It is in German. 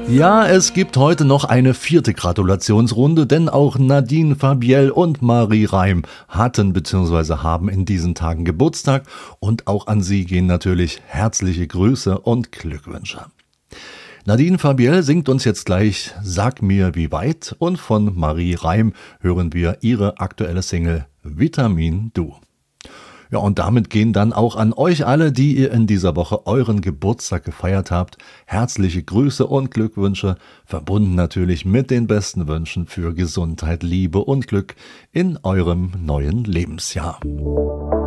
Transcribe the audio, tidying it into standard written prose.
Ja, es gibt heute noch eine vierte Gratulationsrunde, denn auch Nadine Fabiel und Marie Reim hatten bzw. haben in diesen Tagen Geburtstag und auch an sie gehen natürlich herzliche Grüße und Glückwünsche. Nadine Fabiel singt uns jetzt gleich Sag mir wie weit und von Marie Reim hören wir ihre aktuelle Single Vitamin Du. Ja, und damit gehen dann auch an euch alle, die ihr in dieser Woche euren Geburtstag gefeiert habt, herzliche Grüße und Glückwünsche, verbunden natürlich mit den besten Wünschen für Gesundheit, Liebe und Glück in eurem neuen Lebensjahr.